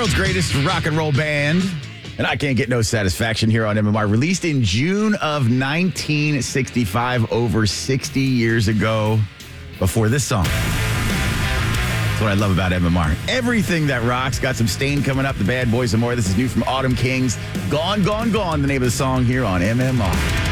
world's greatest rock and roll band, and I Can't Get No Satisfaction here on MMR, released in June of 1965, over 60 years ago, before this song. That's what I love about MMR. Everything that rocks. Got some Stain coming up, the Bad Boys and more. This is new from Autumn Kings. Gone, Gone, Gone, the name of the song here on MMR.